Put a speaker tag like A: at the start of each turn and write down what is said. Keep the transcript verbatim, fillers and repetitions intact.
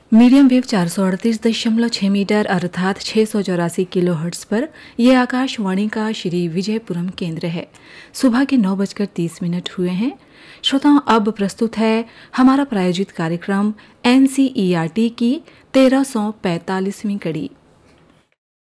A: Medium wave चार सौ अड़तीस दशमलव छह मीटर अर्थात छह सौ चौरासी किलो हर्ट्ज पर यह आकाशवाणी का श्री विजयपुरम केंद्र है। सुबह के नौ बजकर तीस मिनट हुए हैं। श्रोताओं, अब प्रस्तुत है हमारा प्रायोजित कार्यक्रम एनसीईआरटी की तेरह सौ पैंतालीसवीं कड़ी।